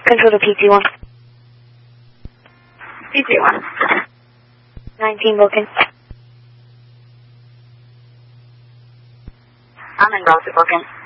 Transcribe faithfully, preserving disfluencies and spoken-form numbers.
Control to P T one. P T one. nineteen Vulcan. I'm in Browser Vulcan.